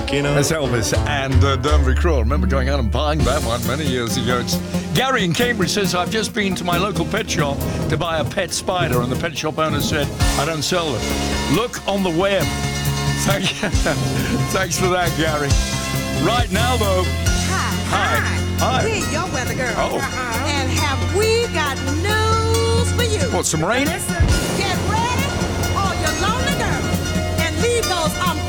look, you know. That's Elvis and Dermot Cruel. I remember going out and buying that one many years ago. Gary in Cambridge says, I've just been to my local pet shop to buy a pet spider, and the pet shop owner said, I don't sell them. Look on the web. Thanks for that, Gary. Right now, though. Hi. We're your weather girl. Oh. And have we got news for you? What, some rain? Get ready, all you lonely girls, and leave those